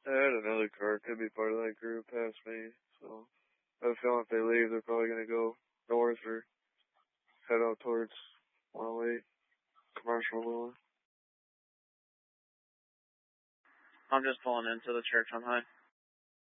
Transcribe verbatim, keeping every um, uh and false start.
I had another car, could be part of that group, past me, so I have a feeling if they leave, they're probably going to go north or head out towards one oh eight, Commercial Lure. I'm just pulling into the church on high.